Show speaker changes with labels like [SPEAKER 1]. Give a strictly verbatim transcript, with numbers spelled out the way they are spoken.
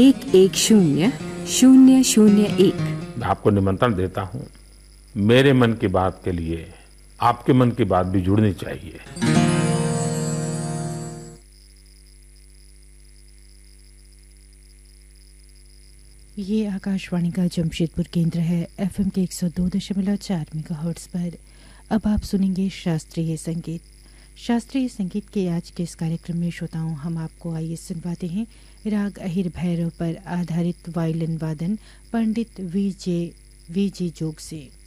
[SPEAKER 1] एक एक शून्य शून्य शून्य एक।
[SPEAKER 2] मैं आपको निमंत्रण देता हूं, मेरे मन की बात के लिए आपके मन की बात भी जुड़नी चाहिए।
[SPEAKER 3] ये आकाशवाणी का जमशेदपुर केंद्र है। एफएम के एक सौ दो दशमलव चार मेगाहर्ट्ज पर अब आप सुनेंगे शास्त्रीय संगीत। शास्त्रीय संगीत के आज के इस कार्यक्रम में श्रोताओं हम आपको आइए सुनवाते हैं राग अहिर भैरव पर आधारित वायलिन वादन पंडित वी जे वी जी जोग से।